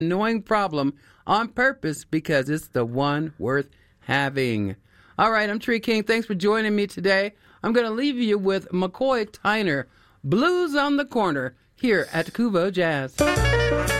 annoying problem on purpose because it's the one worth having. All right, I'm Tree King. Thanks for joining me today. I'm going to leave you with McCoy Tyner, Blues on the Corner, here at Kuvo Jazz.